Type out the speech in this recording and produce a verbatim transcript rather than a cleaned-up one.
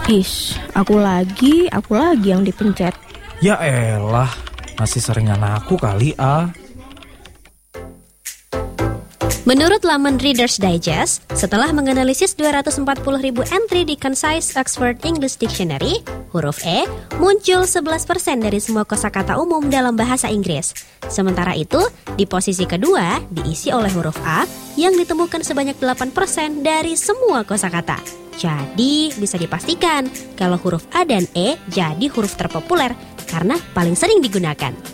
Is, aku lagi, aku lagi yang dipencet. Ya elah, masih seringan aku kali, ah. Menurut laman Reader's Digest, setelah menganalisis dua ratus empat puluh ribu entry di Concise Oxford English Dictionary, huruf E muncul sebelas persen dari semua kosakata umum dalam bahasa Inggris. Sementara itu, di posisi kedua diisi oleh huruf A yang ditemukan sebanyak delapan persen dari semua kosakata. Jadi, bisa dipastikan kalau huruf A dan E jadi huruf terpopuler karena paling sering digunakan.